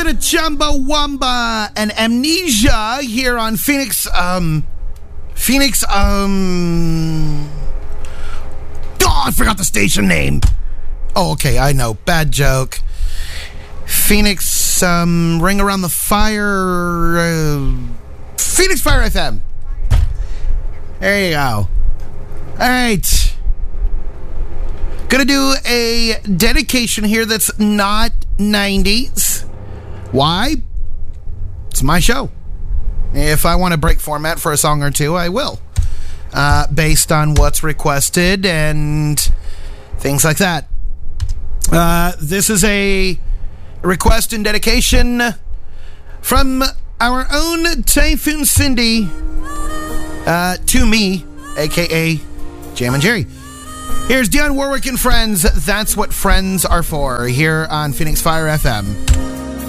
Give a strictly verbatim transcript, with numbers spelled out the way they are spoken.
bit of Chumbawamba and Amnesia here on Phoenix, um, Phoenix, um, oh, I forgot the station name. Oh, okay, I know, bad joke. Phoenix, um, Ring Around the Fire, uh, Phoenix Fire F M. There you go. All right. Gonna do a dedication here that's not nineties. Why? It's my show. If I want to break format for a song or two, I will. Uh, based on what's requested and things like that. Uh, this is a request and dedication from our own Typhoon Cindy uh, to me, a k a. Jam and Jerry. Here's Dionne Warwick and Friends. That's what friends are for here on Phoenix Fire F M.